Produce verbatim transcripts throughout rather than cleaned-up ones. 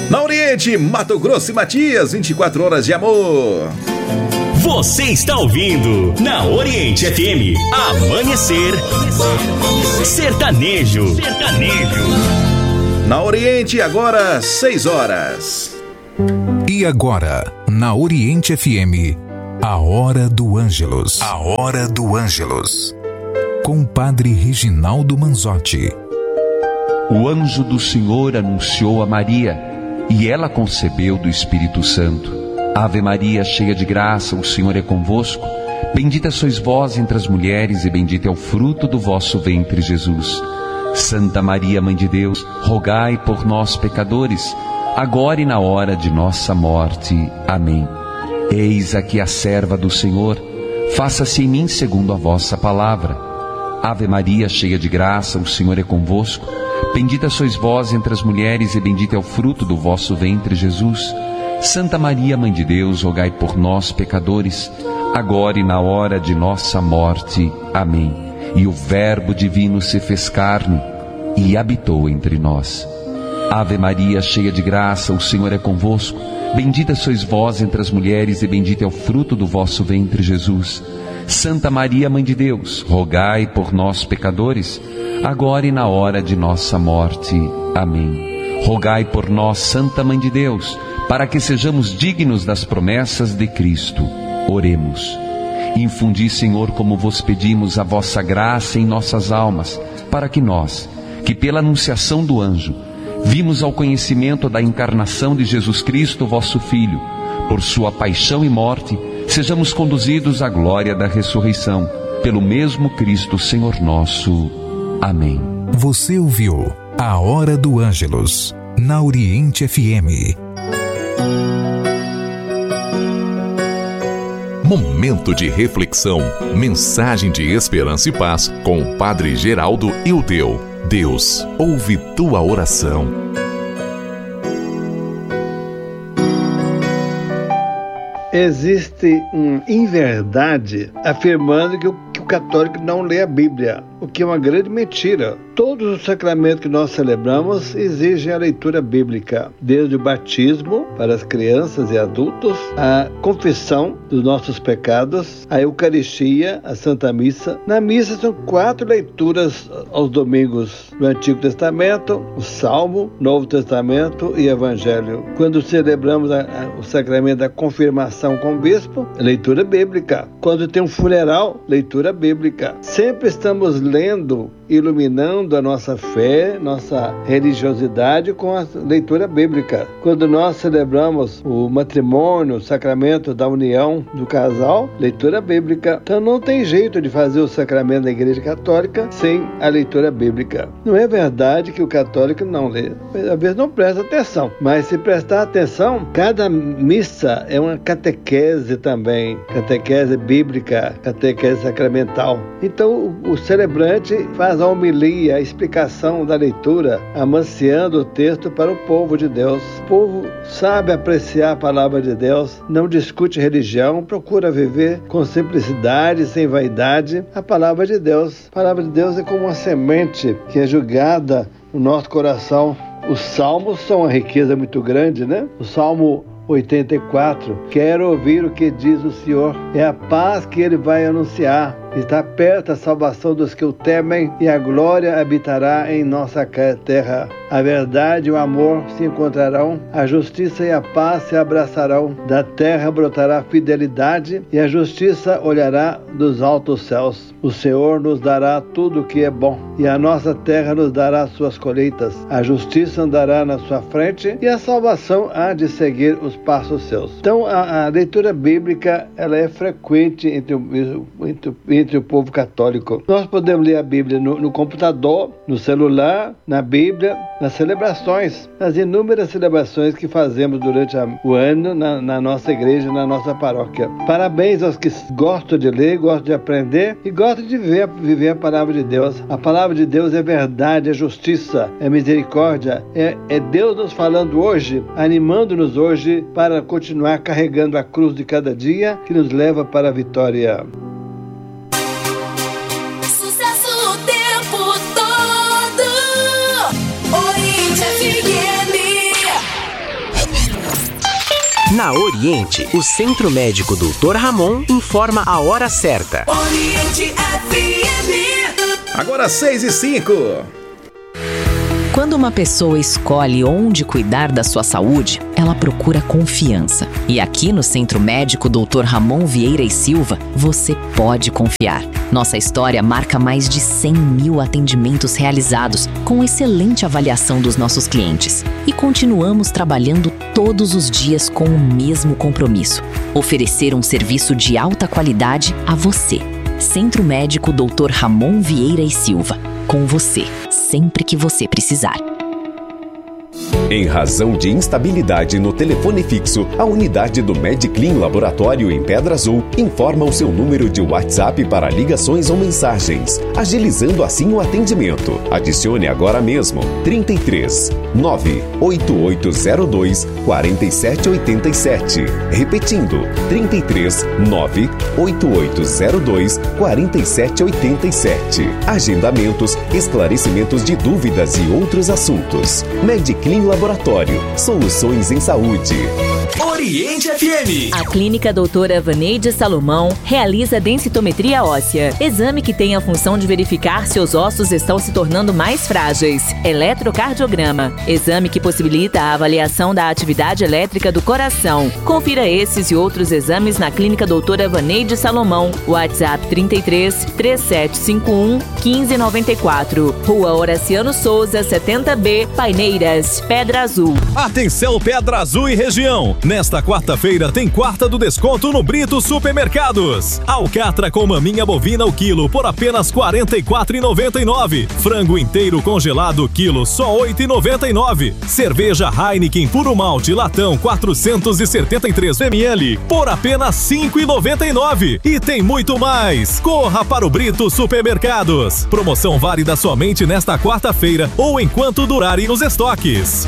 Na Oriente, Mato Grosso e Matias, vinte e quatro horas de amor. Você está ouvindo na Oriente F M Amanhecer Sertanejo. Sertanejo. Na Oriente, agora seis horas. E agora, na Oriente F M, a Hora do Ângelus. A Hora do Ângelus. Com o Padre Reginaldo Manzotti. O anjo do Senhor anunciou a Maria, e ela concebeu do Espírito Santo. Ave Maria, cheia de graça, o Senhor é convosco. Bendita sois vós entre as mulheres, e bendito é o fruto do vosso ventre, Jesus. Santa Maria, Mãe de Deus, rogai por nós, pecadores, agora e na hora de nossa morte. Amém. Eis aqui a serva do Senhor, faça-se em mim segundo a vossa palavra. Ave Maria, cheia de graça, o Senhor é convosco. Bendita sois vós entre as mulheres, e bendito é o fruto do vosso ventre, Jesus. Santa Maria, Mãe de Deus, rogai por nós, pecadores, agora e na hora de nossa morte. Amém. E o Verbo divino se fez carne e habitou entre nós. Ave Maria, cheia de graça, o Senhor é convosco. Bendita sois vós entre as mulheres, e bendito é o fruto do vosso ventre, Jesus. Santa Maria, Mãe de Deus, rogai por nós, pecadores, agora e na hora de nossa morte. Amém. Rogai por nós, Santa Mãe de Deus, para que sejamos dignos das promessas de Cristo. Oremos. Infundi, Senhor, como vos pedimos, a vossa graça em nossas almas, para que nós, que pela anunciação do anjo, vimos ao conhecimento da encarnação de Jesus Cristo, vosso Filho, por sua paixão e morte, sejamos conduzidos à glória da ressurreição, pelo mesmo Cristo, Senhor nosso. Amém. Você ouviu a Hora do Ângelus, na Oriente F M. Momento de reflexão, mensagem de esperança e paz com o Padre Geraldo Ildeu. Deus ouve tua oração. Existe uma inverdade afirmando que o, que o católico não lê a Bíblia, o que é uma grande mentira. Todos os sacramentos que nós celebramos exigem a leitura bíblica, desde o batismo para as crianças e adultos, a confissão dos nossos pecados, a Eucaristia, a Santa Missa. Na missa são quatro leituras aos domingos do Antigo Testamento, o Salmo, Novo Testamento e Evangelho. Quando celebramos a, a, o sacramento da confirmação com o bispo, leitura bíblica. Quando tem um funeral, leitura bíblica. Sempre estamos lendo, iluminando a nossa fé, nossa religiosidade com a leitura bíblica. Quando nós celebramos o matrimônio, o sacramento da união do casal, leitura bíblica. Então não tem jeito de fazer o sacramento da Igreja Católica sem a leitura bíblica. Não é verdade que o católico não lê, às vezes não presta atenção, mas se prestar atenção, cada missa é uma catequese também, catequese bíblica, catequese sacramental. Então o, o celebrante faz a homilia, a explicação da leitura, amanciando o texto para o povo de Deus. O povo sabe apreciar a palavra de Deus, não discute religião, procura viver com simplicidade, sem vaidade, a palavra de Deus. A palavra de Deus é como uma semente que é jogada no nosso coração. Os salmos são uma riqueza muito grande, né? O Salmo oitenta e quatro, quero ouvir o que diz o Senhor, é a paz que Ele vai anunciar. Está perto a salvação dos que o temem, e a glória habitará em nossa terra. A verdade e o amor se encontrarão, a justiça e a paz se abraçarão. Da terra brotará a fidelidade, e a justiça olhará dos altos céus. O Senhor nos dará tudo o que é bom, e a nossa terra nos dará suas colheitas. A justiça andará na sua frente, e a salvação há de seguir os passos seus. Então a, a leitura bíblica ela é frequente entre o, entre, entre o povo católico. Nós podemos ler a Bíblia no, no computador, no celular, na Bíblia, nas celebrações, nas inúmeras celebrações que fazemos durante a, o ano na, na nossa igreja, na nossa paróquia. Parabéns aos que gostam de ler, gostam de aprender e gostam de viver, viver a palavra de Deus. A palavra de Deus é verdade, é justiça, é misericórdia, é, é Deus nos falando hoje, animando-nos hoje para continuar carregando a cruz de cada dia que nos leva para a vitória. Na Oriente, o Centro Médico doutor Ramon informa a hora certa. Oriente F M. Agora seis e cinco. Quando uma pessoa escolhe onde cuidar da sua saúde, ela procura confiança. E aqui no Centro Médico doutor Ramon Vieira e Silva, você pode confiar. Nossa história marca mais de cem mil atendimentos realizados, com excelente avaliação dos nossos clientes. E continuamos trabalhando todos os dias com o mesmo compromisso: oferecer um serviço de alta qualidade a você. Centro Médico doutor Ramon Vieira e Silva. Com você, sempre que você precisar. Em razão de instabilidade no telefone fixo, a unidade do Mediclin Laboratório em Pedra Azul informa o seu número de WhatsApp para ligações ou mensagens, agilizando assim o atendimento. Adicione agora mesmo trinta e três, nove oito oito zero dois, quatro sete oito sete. Repetindo, trinta e três, nove oito oito zero dois, quatro sete oito sete. Agendamentos, esclarecimentos de dúvidas e outros assuntos. Mediclin Laboratório, soluções em saúde. Oriente F M. A Clínica Doutora Vaneide Salomão realiza densitometria óssea, exame que tem a função de verificar se os ossos estão se tornando mais frágeis. Eletrocardiograma, exame que possibilita a avaliação da atividade elétrica do coração. Confira esses e outros exames na Clínica Doutora Vaneide Salomão. WhatsApp trinta e três, três sete cinco um, um cinco nove quatro. Rua Horaciano Souza, setenta B, Paineiras, Pedra Azul. Atenção Pedra Azul e região. Nesta quarta-feira tem quarta do desconto no Brito Supermercados. Alcatra com maminha bovina o quilo por apenas quarenta e quatro reais e noventa e nove centavos. Frango inteiro congelado quilo só oito reais e noventa e nove centavos. Cerveja Heineken puro malte latão quatrocentos e setenta e três mililitros por apenas cinco reais e noventa e nove centavos. E tem muito mais. Corra para o Brito Supermercados. Promoção válida somente nesta quarta-feira ou enquanto durarem os estoques.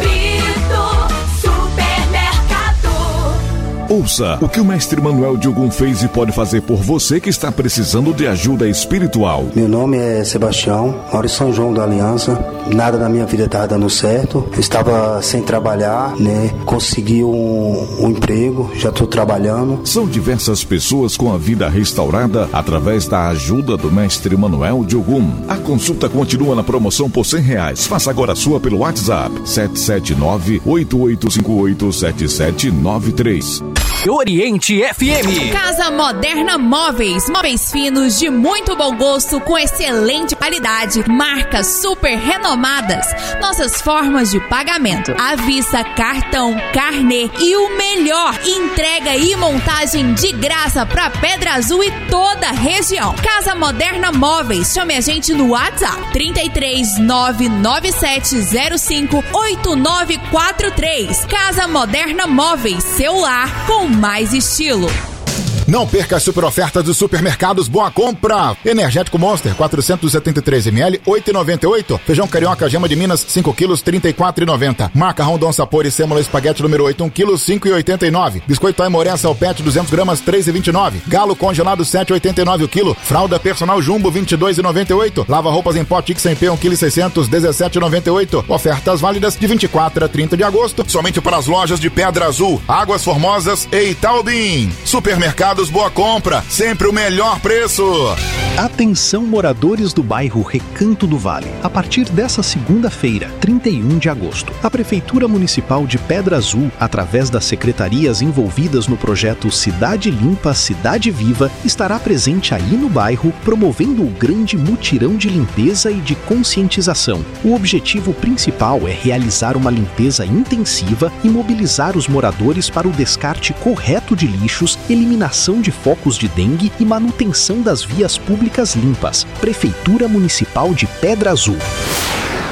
Ouça o que o mestre Manuel de Ogum fez e pode fazer por você que está precisando de ajuda espiritual. Meu nome é Sebastião, moro em São João da Aliança. Nada na minha vida estava dando certo. Eu estava sem trabalhar, né? Consegui um, um emprego, já estou trabalhando. São diversas pessoas com a vida restaurada através da ajuda do mestre Manuel de Ogum. A consulta continua na promoção por cem reais. Faça agora a sua pelo WhatsApp sete sete nove, oito oito cinco oito, sete sete nove três. Oriente F M. Casa Moderna Móveis. Móveis finos de muito bom gosto com excelente qualidade. Marcas super renomadas. Nossas formas de pagamento: à vista, cartão, carnê e o melhor, entrega e montagem de graça para Pedra Azul e toda a região. Casa Moderna Móveis. Chame a gente no WhatsApp trinta e três, nove nove sete zero cinco, oito nove quatro três. Casa Moderna Móveis. Seu lar com mais estilo. Não perca as super ofertas dos supermercados Boa Compra. Energético Monster, quatrocentos e setenta e três mililitros, oito reais e noventa e oito centavos. Feijão carioca, gema de Minas, cinco quilos, trinta e quatro reais e noventa centavos. Macarrão Dom Sapor e sêmola espaguete número oito, um quilo, cinco reais e oitenta e nove centavos. Biscoito Aimoré Salpete, duzentos gramas, três reais e vinte e nove centavos. Galo congelado, sete reais e oitenta e nove centavos o quilo. Fralda personal Jumbo, vinte e dois reais e noventa e oito centavos. Lava roupas em pó Tix em P, um quilo e seiscentos, dezessete reais e noventa e oito centavos. Ofertas válidas de vinte e quatro a trinta de agosto, somente para as lojas de Pedra Azul, Águas Formosas e Itaubim. Supermercados Boa Compra. Sempre o melhor preço. Atenção moradores do bairro Recanto do Vale. A partir dessa segunda-feira, trinta e um de agosto, a Prefeitura Municipal de Pedra Azul, através das secretarias envolvidas no projeto Cidade Limpa, Cidade Viva, estará presente aí no bairro, promovendo o grande mutirão de limpeza e de conscientização. O objetivo principal é realizar uma limpeza intensiva e mobilizar os moradores para o descarte correto de lixos, eliminação de focos de dengue e manutenção das vias públicas limpas. Prefeitura Municipal de Pedra Azul.